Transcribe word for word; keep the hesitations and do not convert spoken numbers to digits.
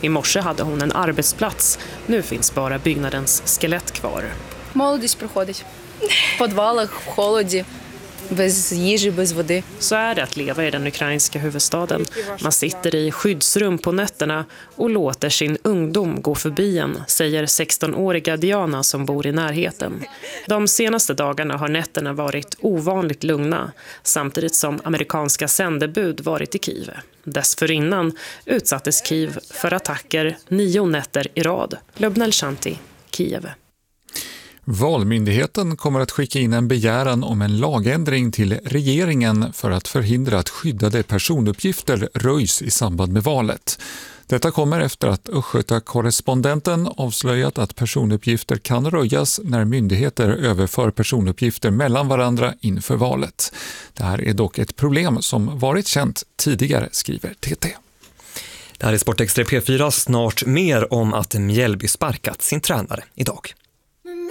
I morse hade hon en arbetsplats. Nu finns bara byggnadens skelett kvar. Молодість проходить. В подвалах, в холоді, без їжі, без води. Så är det att leva i den ukrainska huvudstaden. Man sitter i skyddsrum på nätterna och låter sin ungdom gå förbi en, säger sexton-åriga Diana som bor i närheten. De senaste dagarna har nätterna varit ovanligt lugna, samtidigt som amerikanska sändebud varit i Kiev. Dessförinnan utsattes Kiev för attacker nio nätter i rad. Lubnel Shanti, Kiev. Valmyndigheten kommer att skicka in en begäran om en lagändring till regeringen för att förhindra att skyddade personuppgifter röjs i samband med valet. Detta kommer efter att Östgöta-korrespondenten avslöjat att personuppgifter kan röjas när myndigheter överför personuppgifter mellan varandra inför valet. Det här är dock ett problem som varit känt tidigare, skriver T T. Det här är Sportextra P fyra, snart mer om att Mjällby sparkat sin tränare idag.